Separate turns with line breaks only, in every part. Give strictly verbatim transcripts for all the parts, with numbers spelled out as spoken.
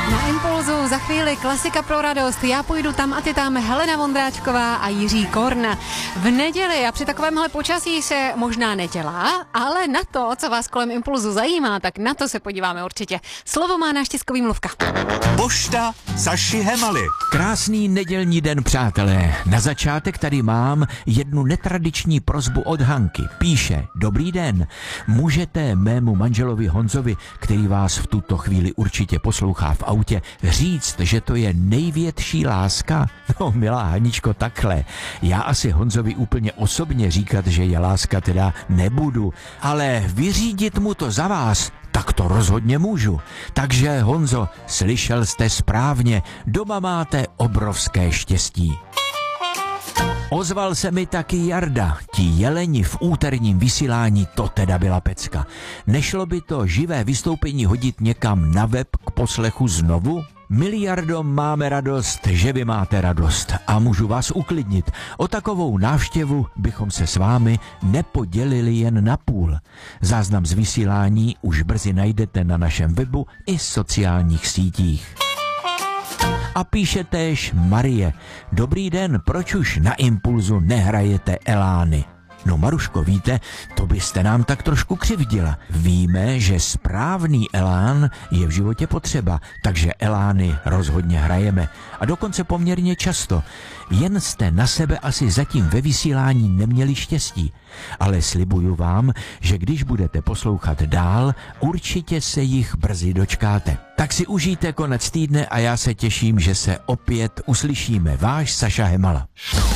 Na Impulzu za chvíli klasika pro radost. Já půjdu tam a ty tam, Helena Vondráčková a Jiří Korn. V neděli a při takovémhle počasí se možná nedělá, ale na to, co vás kolem Impulzu zajímá, tak na to se podíváme určitě. Slovo má náš tiskový mluvka.
Pošta Saši Hemaly.
Krásný nedělní den, přátelé. Na začátek tady mám jednu netradiční prosbu od Hanky. Píše: Dobrý den, můžete mému manželovi Honzovi, který vás v tuto chvíli určitě poslouchá v autě, říct, že to je největší láska? No, milá Haničko, takhle. Já asi Honzovi úplně osobně říkat, že je láska, teda nebudu, ale vyřídit mu to za vás, tak to rozhodně můžu. Takže Honzo, slyšel jste správně, doma máte obrovské štěstí. Ozval se mi taky Jarda. Ti jeleni v úterním vysílání, to teda byla pecka. Nešlo by to živé vystoupení hodit někam na web k poslechu znovu? Milí Jardo, máme radost, že vy máte radost a můžu vás uklidnit. O takovou návštěvu bychom se s vámi nepodělili jen na půl. Záznam z vysílání už brzy najdete na našem webu i sociálních sítích. A píše též Marie: Dobrý den, proč už na Impulzu nehrajete Elány? No Maruško, víte, to byste nám tak trošku křivdila. Víme, že správný elán je v životě potřeba, takže elány rozhodně hrajeme. A dokonce poměrně často. Jen jste na sebe asi zatím ve vysílání neměli štěstí. Ale slibuju vám, že když budete poslouchat dál, určitě se jich brzy dočkáte. Tak si užijte konec týdne a já se těším, že se opět uslyšíme. Váš Saša Hemala.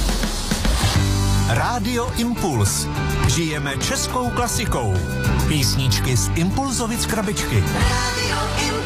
Rádio Impuls. Žijeme českou klasikou. Písničky z Impulzovic krabičky.
Radio Impuls.